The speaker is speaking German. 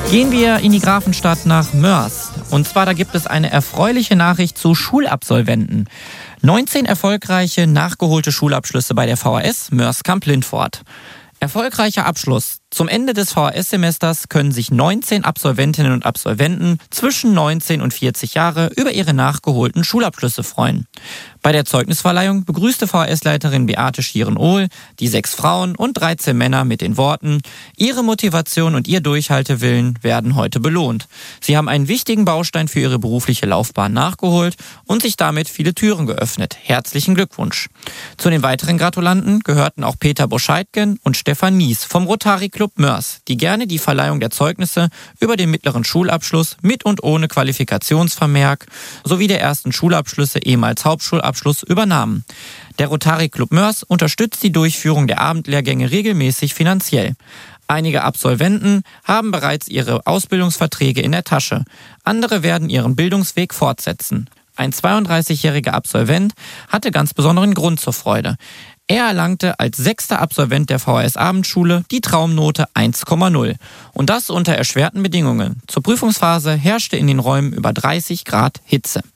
Gehen wir in die Grafenstadt nach Moers. Und zwar, da gibt es eine erfreuliche Nachricht zu Schulabsolventen. 19 erfolgreiche, nachgeholte Schulabschlüsse bei der VHS Moers-Kamp-Lintfort. Erfolgreicher Abschluss. Zum Ende des VHS-Semesters können sich 19 Absolventinnen und Absolventen zwischen 19 und 40 Jahre über ihre nachgeholten Schulabschlüsse freuen. Bei der Zeugnisverleihung begrüßte VHS-Leiterin Beate Schieren-Ohl die 6 Frauen und 13 Männer mit den Worten: Ihre Motivation und Ihr Durchhaltewillen werden heute belohnt. Sie haben einen wichtigen Baustein für Ihre berufliche Laufbahn nachgeholt und sich damit viele Türen geöffnet. Herzlichen Glückwunsch. Zu den weiteren Gratulanten gehörten auch Peter Boscheidgen und Stefan Nies vom Rotary Club Moers, die gerne die Verleihung der Zeugnisse über den mittleren Schulabschluss mit und ohne Qualifikationsvermerk sowie der ersten Schulabschlüsse ehemals Hauptschulabschluss übernahmen. Der Rotary Club Moers unterstützt die Durchführung der Abendlehrgänge regelmäßig finanziell. Einige Absolventen haben bereits ihre Ausbildungsverträge in der Tasche. Andere werden ihren Bildungsweg fortsetzen. Ein 32-jähriger Absolvent hatte ganz besonderen Grund zur Freude. Er erlangte als 6. Absolvent der VHS-Abendschule die Traumnote 1,0. Und das unter erschwerten Bedingungen. Zur Prüfungsphase herrschte in den Räumen über 30 Grad Hitze.